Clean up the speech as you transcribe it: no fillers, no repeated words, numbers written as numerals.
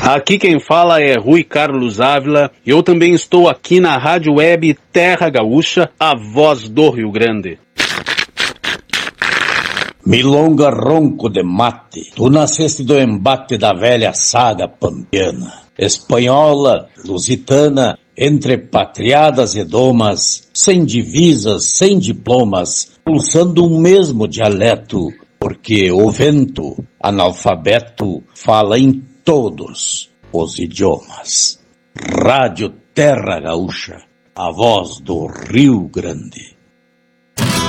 Aqui quem fala é Rui Carlos Ávila. Eu também estou aqui na Rádio Web Terra Gaúcha, a voz do Rio Grande. Milonga ronco de mate, tu nasceste do embate da velha saga pampiana, espanhola, lusitana, entre patriadas e domas, sem divisas, sem diplomas, pulsando um mesmo dialeto, porque o vento, analfabeto, fala em todos os idiomas. Rádio Terra Gaúcha, a voz do Rio Grande.